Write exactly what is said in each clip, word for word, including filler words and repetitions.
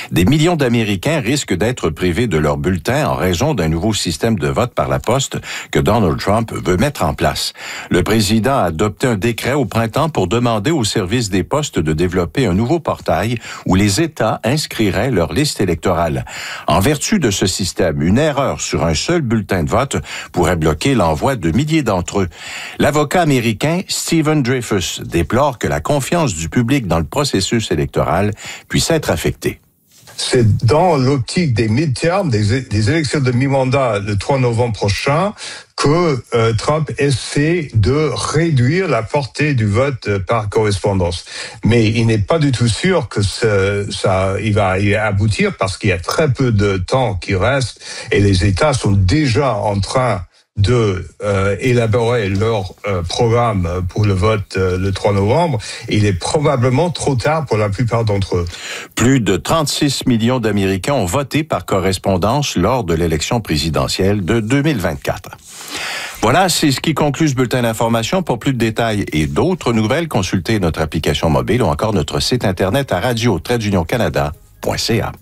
Des millions d'Américains risquent d'être privés de leur bulletin en raison d'un nouveau système de vote par la poste que Donald Trump veut mettre en place. Le président a adopté un décret au printemps pour demander au service des postes de développer un nouveau portail où les États inscriraient leur liste électorale. En vertu de ce système, une erreur sur un seul bulletin de vote pourrait bloquer l'envoi de milliers d'entre eux. L'avocat américain Stephen Dreyfus déplore que la confiance du public dans le processus électoral puisse être affectée. C'est dans l'optique des midterms, des, des élections de mi-mandat le trois novembre prochain, que euh, Trump essaie de réduire la portée du vote par correspondance. Mais il n'est pas du tout sûr que ce, ça, il va y aboutir parce qu'il y a très peu de temps qui reste et les États sont déjà en train de euh, élaborer leur euh, programme pour le vote euh, le trois novembre. Il est probablement trop tard pour la plupart d'entre eux. Plus de trente-six millions d'Américains ont voté par correspondance lors de l'élection présidentielle de deux mille vingt-quatre. Voilà, c'est ce qui conclut ce bulletin d'information. Pour plus de détails et d'autres nouvelles, consultez notre application mobile ou encore notre site internet à radio tiret union canada point c a.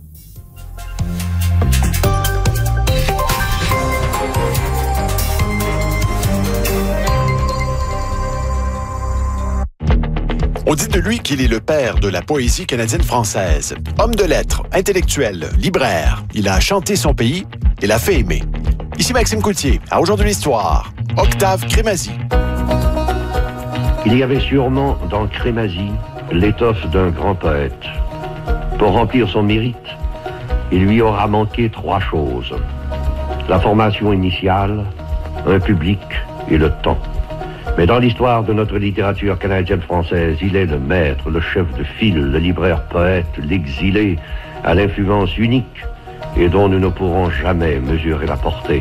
On dit de lui qu'il est le père de la poésie canadienne-française. Homme de lettres, intellectuel, libraire, il a chanté son pays et l'a fait aimer. Ici Maxime Coutier, à Aujourd'hui l'Histoire, Octave Crémazie. Il y avait sûrement dans Crémazie l'étoffe d'un grand poète. Pour remplir son mérite, il lui aura manqué trois choses. La formation initiale, un public et le temps. Mais dans l'histoire de notre littérature canadienne-française, il est le maître, le chef de file, le libraire-poète, l'exilé, à l'influence unique et dont nous ne pourrons jamais mesurer la portée.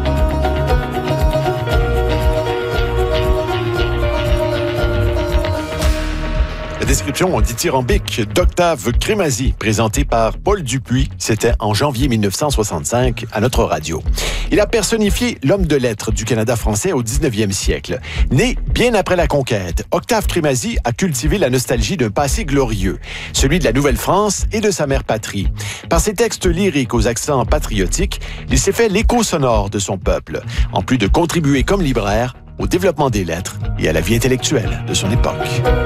La description dithyrambique d'Octave Crémazie, présentée par Paul Dupuis, c'était en janvier mille neuf cent soixante-cinq à notre radio. Il a personnifié l'homme de lettres du Canada français au dix-neuvième siècle. Né bien après la conquête, Octave Crémazie a cultivé la nostalgie d'un passé glorieux, celui de la Nouvelle-France et de sa mère patrie. Par ses textes lyriques aux accents patriotiques, il s'est fait l'écho sonore de son peuple, en plus de contribuer comme libraire au développement des lettres et à la vie intellectuelle de son époque.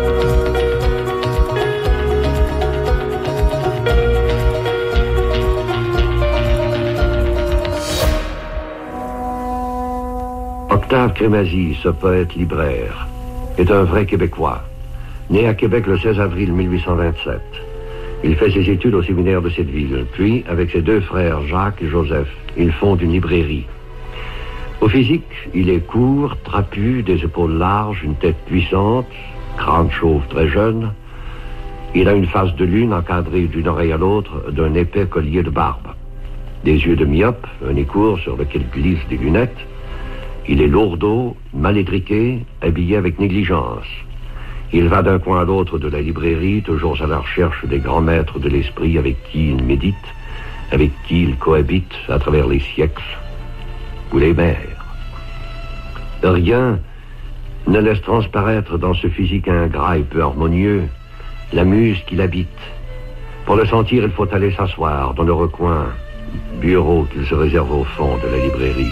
Octave Crémazie, ce poète libraire, est un vrai Québécois. Né à Québec le seize avril mille huit cent vingt-sept. Il fait ses études au séminaire de cette ville. Puis, avec ses deux frères Jacques et Joseph, il fonde une librairie. Au physique, il est court, trapu, des épaules larges, une tête puissante, crâne chauve très jeune. Il a une face de lune encadrée d'une oreille à l'autre d'un épais collier de barbe. Des yeux de myope, un nez court sur lequel glissent des lunettes. Il est lourdeau, mal étriqué, habillé avec négligence. Il va d'un coin à l'autre de la librairie, toujours à la recherche des grands maîtres de l'esprit avec qui il médite, avec qui il cohabite à travers les siècles ou les mers. Rien ne laisse transparaître dans ce physique ingrat et peu harmonieux la muse qui l'habite. Pour le sentir, il faut aller s'asseoir dans le recoin, bureau qu'il se réserve au fond de la librairie.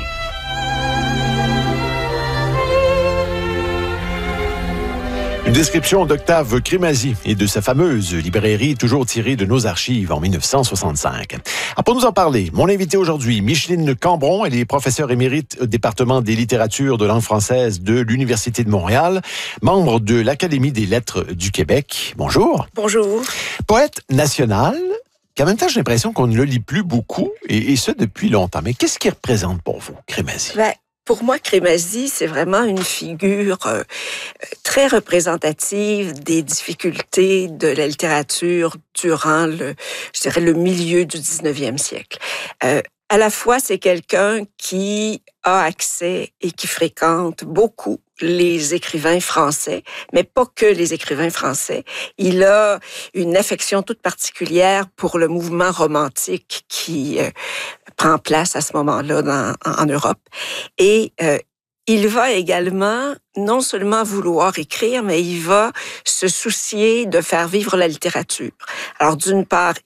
Une description d'Octave Crémazie et de sa fameuse librairie toujours tirée de nos archives en mille neuf cent soixante-cinq. Alors pour nous en parler, mon invité aujourd'hui, Micheline Cambron, elle est professeure émérite au département des littératures de langue française de l'Université de Montréal, membre de l'Académie des lettres du Québec. Bonjour. Bonjour. Poète national, qu'en même temps j'ai l'impression qu'on ne le lit plus beaucoup, et, et ce depuis longtemps. Mais qu'est-ce qu'il représente pour vous, Crémazie? Ben, pour moi, Crémazie, c'est vraiment une figure euh, très représentative des difficultés de la littérature durant le, je dirais, le milieu du dix-neuvième siècle. Euh, à la fois, c'est quelqu'un qui a accès et qui fréquente beaucoup les écrivains français, mais pas que les écrivains français. Il a une affection toute particulière pour le mouvement romantique qui euh, prend place à ce moment-là dans, en, en Europe. Et euh, il va également non seulement vouloir écrire, mais il va se soucier de faire vivre la littérature. Alors, d'une part,